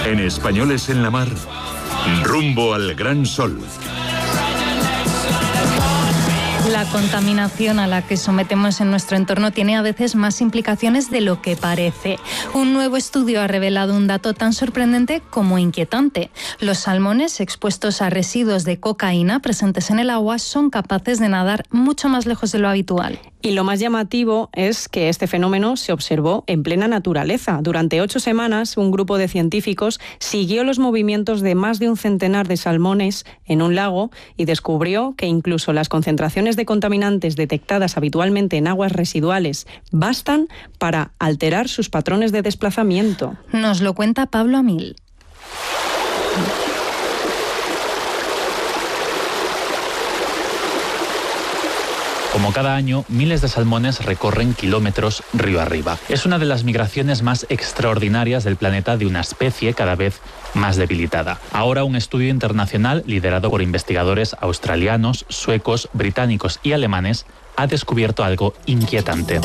En Españoles en la Mar, rumbo al gran sol. La contaminación a la que sometemos en nuestro entorno tiene a veces más implicaciones de lo que parece. Un nuevo estudio ha revelado un dato tan sorprendente como inquietante. Los salmones expuestos a residuos de cocaína presentes en el agua son capaces de nadar mucho más lejos de lo habitual. Y lo más llamativo es que este fenómeno se observó en plena naturaleza. Durante 8 semanas, un grupo de científicos siguió los movimientos de más de un centenar de salmones en un lago y descubrió que incluso las concentraciones de contaminantes detectadas habitualmente en aguas residuales bastan para alterar sus patrones de desplazamiento. Nos lo cuenta Pablo Amil. Como cada año, miles de salmones recorren kilómetros río arriba. Es una de las migraciones más extraordinarias del planeta de una especie cada vez más debilitada. Ahora un estudio internacional liderado por investigadores australianos, suecos, británicos y alemanes ha descubierto algo inquietante.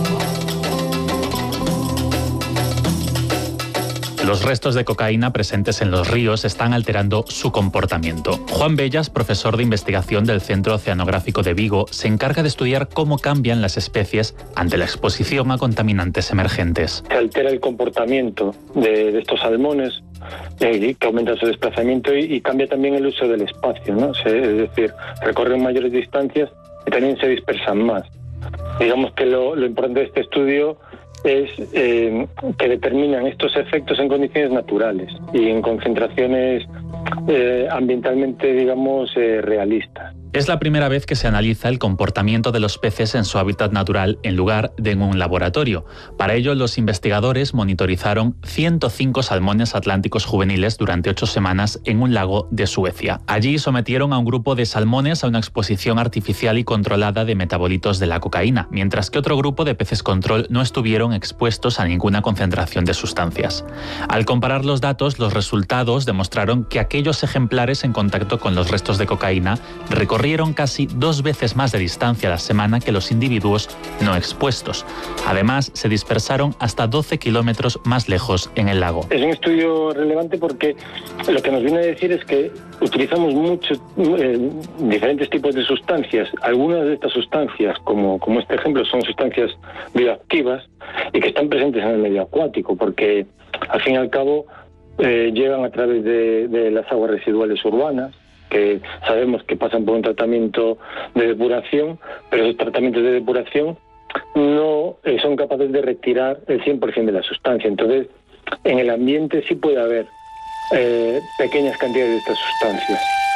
Los restos de cocaína presentes en los ríos están alterando su comportamiento. Juan Bellas, profesor de investigación del Centro Oceanográfico de Vigo, se encarga de estudiar cómo cambian las especies ante la exposición a contaminantes emergentes. Se altera el comportamiento de estos salmones, que aumenta su desplazamiento y cambia también el uso del espacio, ¿no? Es decir, recorren mayores distancias y también se dispersan más. Digamos que lo importante de este estudio es que determinan estos efectos en condiciones naturales y en concentraciones ambientalmente, digamos, realistas. Es la primera vez que se analiza el comportamiento de los peces en su hábitat natural en lugar de en un laboratorio. Para ello, los investigadores monitorizaron 105 salmones atlánticos juveniles durante 8 semanas en un lago de Suecia. Allí sometieron a un grupo de salmones a una exposición artificial y controlada de metabolitos de la cocaína, mientras que otro grupo de peces control no estuvieron expuestos a ninguna concentración de sustancias. Al comparar los datos, los resultados demostraron que aquellos ejemplares en contacto con los restos de cocaína recorrieron casi 2 veces más de distancia a la semana que los individuos no expuestos. Además, se dispersaron hasta 12 kilómetros más lejos en el lago. Es un estudio relevante porque lo que nos viene a decir es que utilizamos diferentes tipos de sustancias. Algunas de estas sustancias, como este ejemplo, son sustancias bioactivas y que están presentes en el medio acuático, porque al fin y al cabo llegan a través de las aguas residuales urbanas, que sabemos que pasan por un tratamiento de depuración, pero esos tratamientos de depuración no son capaces de retirar el 100% de la sustancia. Entonces, en el ambiente sí puede haber pequeñas cantidades de estas sustancias.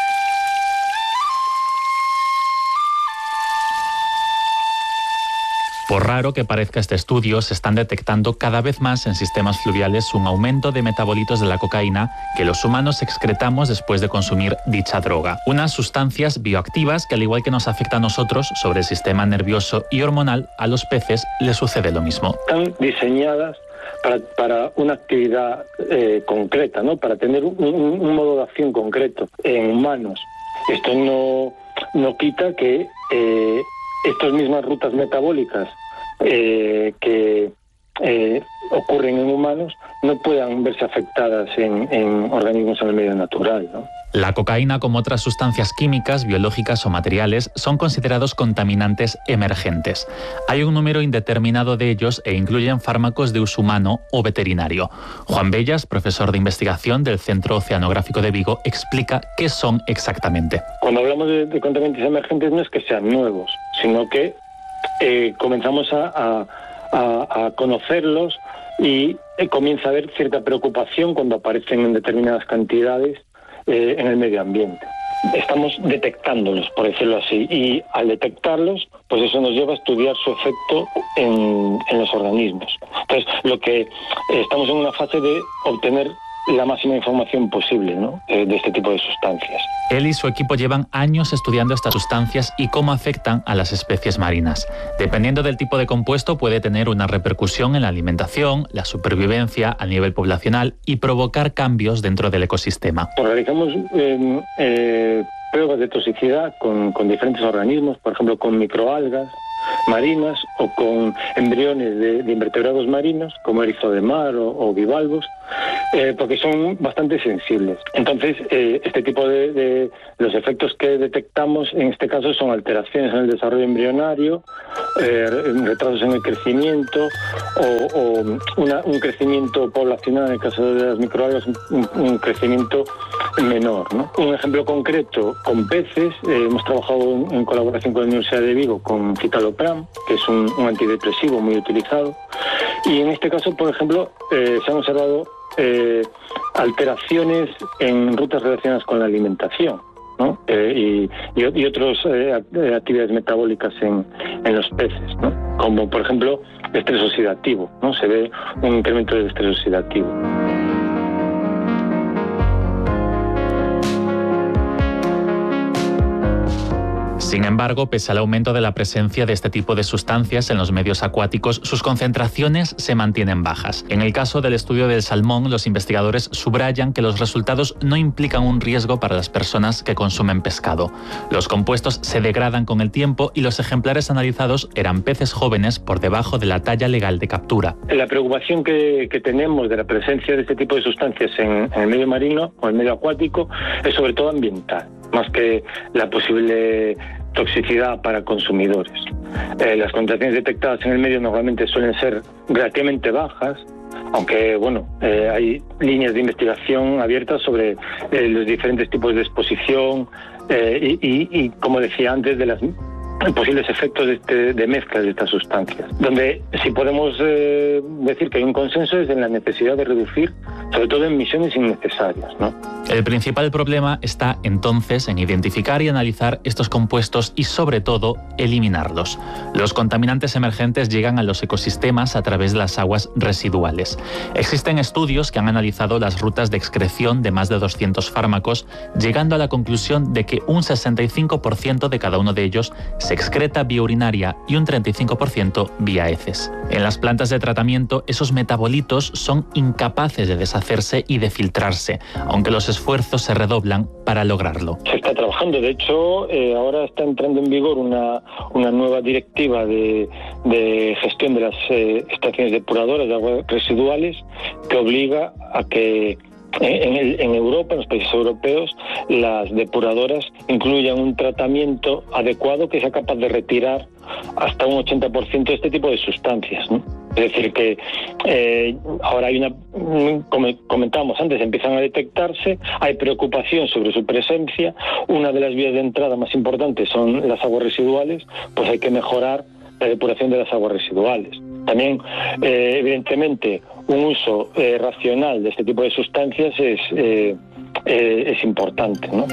Por raro que parezca este estudio, se están detectando cada vez más en sistemas fluviales un aumento de metabolitos de la cocaína que los humanos excretamos después de consumir dicha droga. Unas sustancias bioactivas que, al igual que nos afecta a nosotros sobre el sistema nervioso y hormonal, a los peces les sucede lo mismo. Están diseñadas para una actividad concreta, ¿no? Para tener un modo de acción concreto en humanos. Esto no quita que estas mismas rutas metabólicas que ocurren en humanos no puedan verse afectadas en organismos en el medio natural, ¿no? La cocaína, como otras sustancias químicas, biológicas o materiales, son considerados contaminantes emergentes. Hay un número indeterminado de ellos e incluyen fármacos de uso humano o veterinario. Juan Bellas, profesor de investigación del Centro Oceanográfico de Vigo, explica qué son exactamente. Cuando hablamos de contaminantes emergentes no es que sean nuevos, sino que comenzamos a conocerlos y comienza a haber cierta preocupación cuando aparecen en determinadas cantidades en el medio ambiente. Estamos detectándolos, por decirlo así, y al detectarlos, pues eso nos lleva a estudiar su efecto en los organismos. Entonces, estamos en una fase de obtener la máxima información posible, ¿no?, de este tipo de sustancias. Él y su equipo llevan años estudiando estas sustancias y cómo afectan a las especies marinas. Dependiendo del tipo de compuesto, puede tener una repercusión en la alimentación, la supervivencia a nivel poblacional y provocar cambios dentro del ecosistema. Realizamos pruebas de toxicidad con diferentes organismos, por ejemplo con microalgas, marinas o con embriones de invertebrados marinos, como erizo de mar o bivalvos, porque son bastante sensibles. Entonces, este tipo de los efectos que detectamos en este caso son alteraciones en el desarrollo embrionario, retrasos en el crecimiento o un crecimiento poblacional, en el caso de las microalgas, un crecimiento menor, ¿no? Un ejemplo concreto con peces, hemos trabajado en colaboración con la Universidad de Vigo con citalopram, que es un antidepresivo muy utilizado, y en este caso, por ejemplo, se han observado alteraciones en rutas relacionadas con la alimentación, ¿no? Y otras actividades metabólicas en los peces, ¿no? Como por ejemplo estrés oxidativo, ¿no? Se ve un incremento del estrés oxidativo. Sin embargo, pese al aumento de la presencia de este tipo de sustancias en los medios acuáticos, sus concentraciones se mantienen bajas. En el caso del estudio del salmón, los investigadores subrayan que los resultados no implican un riesgo para las personas que consumen pescado. Los compuestos se degradan con el tiempo y los ejemplares analizados eran peces jóvenes por debajo de la talla legal de captura. La preocupación que tenemos de la presencia de este tipo de sustancias en el medio marino o el medio acuático es sobre todo ambiental, más que la posible toxicidad para consumidores. Las concentraciones detectadas en el medio normalmente suelen ser relativamente bajas, aunque bueno, hay líneas de investigación abiertas sobre los diferentes tipos de exposición y como decía antes, de las posibles efectos de mezcla de estas sustancias. Donde sí podemos decir que hay un consenso es en la necesidad de reducir, sobre todo emisiones innecesarias, ¿no? El principal problema está entonces en identificar y analizar estos compuestos y sobre todo eliminarlos. Los contaminantes emergentes llegan a los ecosistemas a través de las aguas residuales. Existen estudios que han analizado las rutas de excreción de más de 200 fármacos, llegando a la conclusión de que un 65% de cada uno de ellos se excreta vía urinaria y un 35% vía heces. En las plantas de tratamiento, esos metabolitos son incapaces de deshacerse y de filtrarse, aunque los esfuerzos se redoblan para lograrlo. Se está trabajando, de hecho, ahora está entrando en vigor una nueva directiva de gestión de las estaciones depuradoras de aguas residuales que obliga a que en Europa, en los países europeos, las depuradoras incluyan un tratamiento adecuado que sea capaz de retirar hasta un 80% de este tipo de sustancias, ¿no? Es decir, que ahora hay como comentábamos antes, empiezan a detectarse, hay preocupación sobre su presencia. Una de las vías de entrada más importantes son las aguas residuales, pues hay que mejorar la depuración de las aguas residuales. También, evidentemente, un uso racional de este tipo de sustancias es importante, ¿no?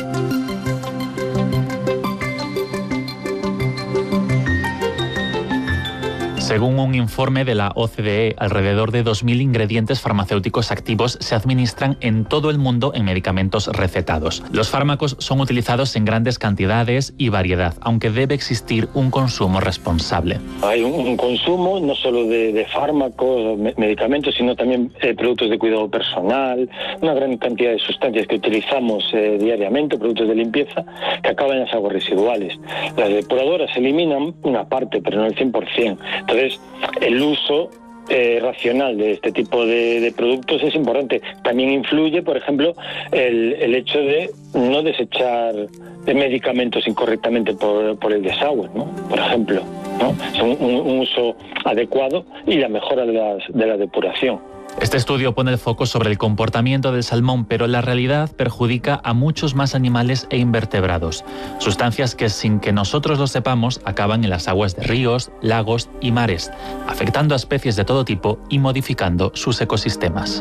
Según un informe de la OCDE, alrededor de 2.000 ingredientes farmacéuticos activos se administran en todo el mundo en medicamentos recetados. Los fármacos son utilizados en grandes cantidades y variedad, aunque debe existir un consumo responsable. Hay un consumo no solo de fármacos, medicamentos, sino también productos de cuidado personal, una gran cantidad de sustancias que utilizamos diariamente, productos de limpieza, que acaban en las aguas residuales. Las depuradoras eliminan una parte, pero no el 100%. Entonces, el uso racional de este tipo de productos es importante. También influye, por ejemplo, el hecho de no desechar medicamentos incorrectamente por el desagüe, ¿no? Por ejemplo, ¿no? Es un uso adecuado y la mejora de la depuración. Este estudio pone el foco sobre el comportamiento del salmón, pero la realidad perjudica a muchos más animales e invertebrados. Sustancias que, sin que nosotros lo sepamos, acaban en las aguas de ríos, lagos y mares, afectando a especies de todo tipo y modificando sus ecosistemas.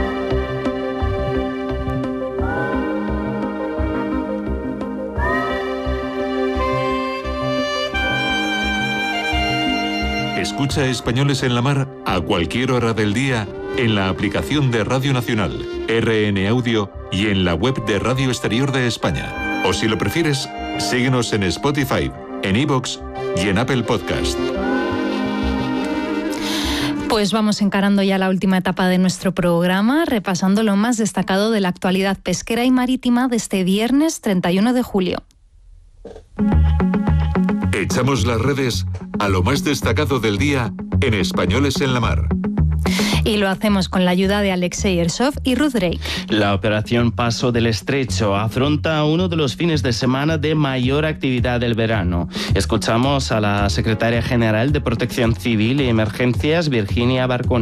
Escucha Españoles en la Mar a cualquier hora del día en la aplicación de Radio Nacional, RN Audio y en la web de Radio Exterior de España. O si lo prefieres, síguenos en Spotify, en iVoox y en Apple Podcast. Pues vamos encarando ya la última etapa de nuestro programa, repasando lo más destacado de la actualidad pesquera y marítima de este viernes 31 de julio. Echamos las redes a lo más destacado del día en Españoles en la Mar. Y lo hacemos con la ayuda de Alexei Ersov y Ruth Drake. La operación Paso del Estrecho afronta uno de los fines de semana de mayor actividad del verano. Escuchamos a la secretaria general de Protección Civil y Emergencias, Virginia Barcón.